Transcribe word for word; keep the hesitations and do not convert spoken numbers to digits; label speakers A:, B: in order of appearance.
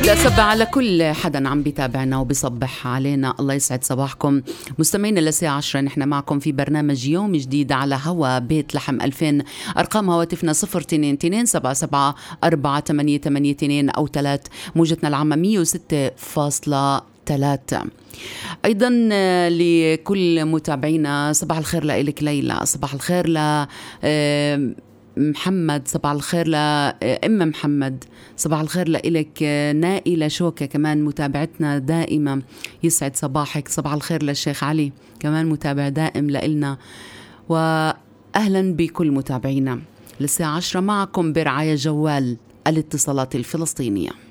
A: بدي أصبح على كل حدا عم بيتابعنا وبيصبح علينا. الله يسعد صباحكم مستمعينا. للساعة عشرة نحن معكم في برنامج يوم جديد على هوا بيت لحم ألفين. أرقام هواتفنا صفر اثنين اثنين سبعة سبعة أربعة ثمانية ثمانية اثنين أو ثلاث. موجتنا العامة مية وستة فاصلة ثلاثة. أيضا لكل متابعينا صباح الخير لإلك ليلى، صباح الخير ل محمد، صباح الخير لأم محمد، صباح الخير لإلك نائلة شوكة كمان متابعتنا دائما، يسعد صباحك. صباح الخير للشيخ علي كمان متابع دائم لإلنا، وأهلا بكل متابعينا. للساعة عشرة معكم برعاية جوال الاتصالات الفلسطينية.